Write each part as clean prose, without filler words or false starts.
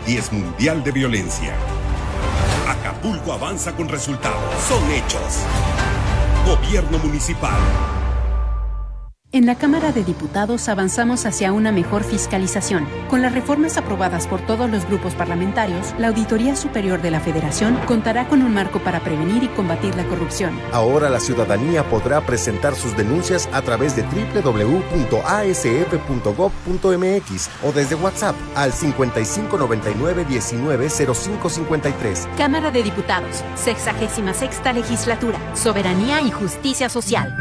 y es mundial de violencia. Acapulco avanza con resultados. Son hechos. Gobierno municipal. En la Cámara de Diputados avanzamos hacia una mejor fiscalización. Con las reformas aprobadas por todos los grupos parlamentarios, la Auditoría Superior de la Federación contará con un marco para prevenir y combatir la corrupción. Ahora la ciudadanía podrá presentar sus denuncias a través de www.asf.gov.mx o desde WhatsApp al 5599-190553. Cámara de Diputados, 66ª Legislatura, Soberanía y Justicia Social.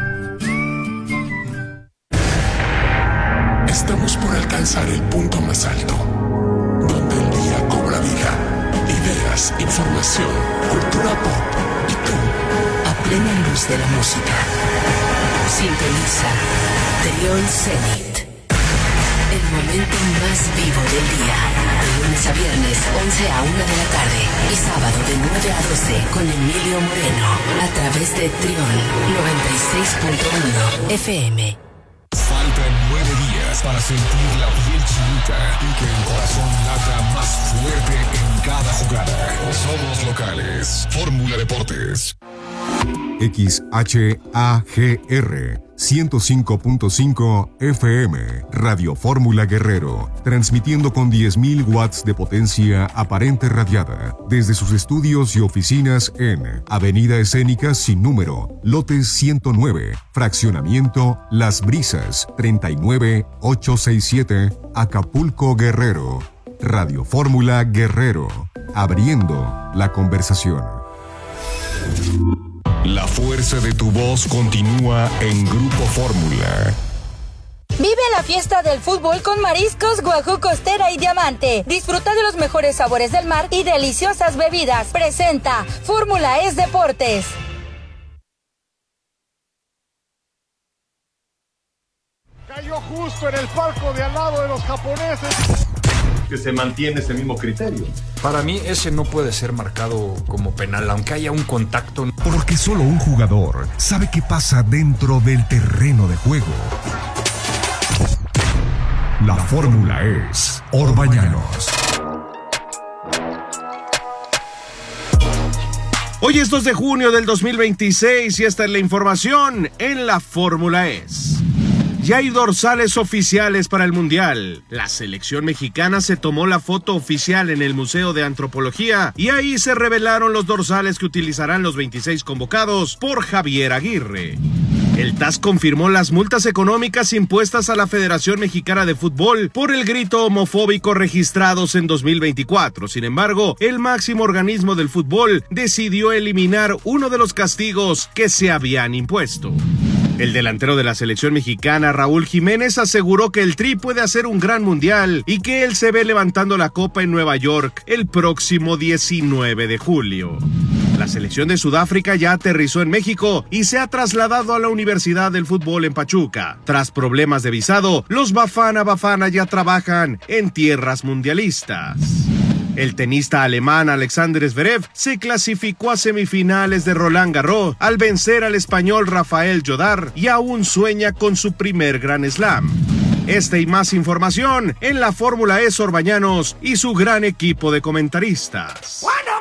Estamos por alcanzar el punto más alto, donde el día cobra vida, ideas, información, cultura pop y tú, a plena luz de la música. Sintoniza Trión Zenit, el momento más vivo del día, de lunes a viernes 11 a 1 de la tarde y sábado de 9 a 12 con Emilio Moreno, a través de Trión 96.1 FM. Faltan 9 días para sentir la piel chinita y que el corazón lata más fuerte en cada jugada. Somos locales. Fórmula Deportes. XHAGR 105.5 FM, Radio Fórmula Guerrero, transmitiendo con 10.000 watts de potencia aparente radiada desde sus estudios y oficinas en Avenida Escénica sin número, lote 109, fraccionamiento Las Brisas, 39867, Acapulco, Guerrero. Radio Fórmula Guerrero, abriendo la conversación. La fuerza de tu voz continúa en Grupo Fórmula. Vive la fiesta del fútbol con Mariscos Guajú Costera y Diamante. Disfruta de los mejores sabores del mar y deliciosas bebidas. Presenta Fórmula Es Deportes. Cayó justo en el palco de al lado de los japoneses. Que se mantiene ese mismo criterio. Para mí ese no puede ser marcado como penal, aunque haya un contacto. Porque solo un jugador sabe qué pasa dentro del terreno de juego. La fórmula es Orbañanos. Hoy es 2 de junio del 2026 y esta es la información en la Fórmula Es. Ya hay dorsales oficiales para el Mundial. La selección mexicana se tomó la foto oficial en el Museo de Antropología y ahí se revelaron los dorsales que utilizarán los 26 convocados por Javier Aguirre. El TAS confirmó las multas económicas impuestas a la Federación Mexicana de Fútbol por el grito homofóbico registrados en 2024. Sin embargo, el máximo organismo del fútbol decidió eliminar uno de los castigos que se habían impuesto. El delantero de la selección mexicana, Raúl Jiménez, aseguró que el Tri puede hacer un gran mundial y que él se ve levantando la copa en Nueva York el próximo 19 de julio. La selección de Sudáfrica ya aterrizó en México y se ha trasladado a la Universidad del Fútbol en Pachuca. Tras problemas de visado, los Bafana ya trabajan en tierras mundialistas. El tenista alemán Alexander Zverev se clasificó a semifinales de Roland Garros al vencer al español Rafael Jodar y aún sueña con su primer Grand Slam. Esta y más información en la Fórmula Es Orbañanos y su gran equipo de comentaristas. Bueno,